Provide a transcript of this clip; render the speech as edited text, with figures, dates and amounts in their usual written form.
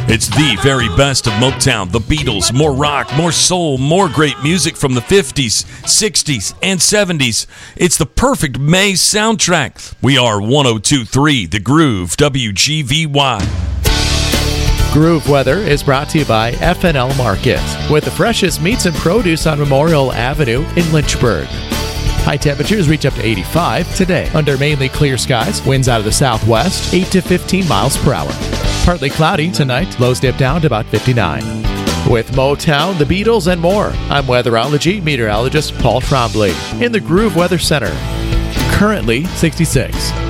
It's the very best of Motown, the Beatles, more rock, more soul, more great music from the 50s, 60s, and 70s. It's the perfect May soundtrack. We are 102.3 The Groove, WGVY. Groove Weather is brought to you by FNL Market, with the freshest meats and produce on Memorial Avenue in Lynchburg. High temperatures reach up to 85 today. Under mainly clear skies, winds out of the southwest, 8 to 15 miles per hour. Partly cloudy tonight, lows dip down to about 59. With Motown, the Beatles, and more, I'm weatherology meteorologist Paul Trombley in the Groove Weather Center. Currently 66.